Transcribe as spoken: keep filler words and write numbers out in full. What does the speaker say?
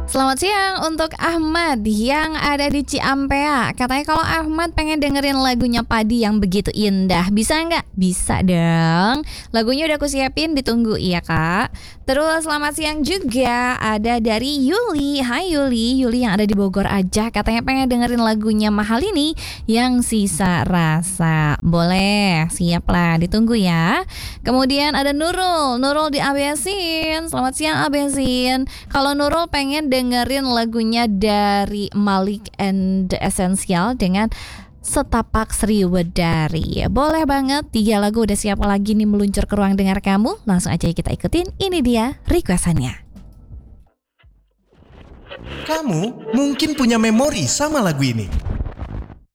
Selamat siang untuk Ahmad yang ada di Ciampea. Katanya kalau Ahmad pengen dengerin lagunya Padi yang begitu indah. Bisa nggak? Bisa dong. Lagunya udah aku siapin, ditunggu ya kak. Terus selamat siang juga ada dari Yuli. Hai Yuli, Yuli yang ada di Bogor aja. Katanya pengen dengerin lagunya Mahal ini yang Sisa Rasa. Boleh, siap lah, ditunggu ya. Kemudian ada Nurul, Nurul di Abesin. Selamat siang Abesin. Kalau Nurul pengen dengerin lagunya dari Malik and the Essential dengan Setapak Sriwedari. Boleh banget, tiga lagu udah siap lagi nih meluncur ke ruang dengar kamu. Langsung aja kita ikutin, ini dia requestannya. Kamu mungkin punya memori sama lagu ini.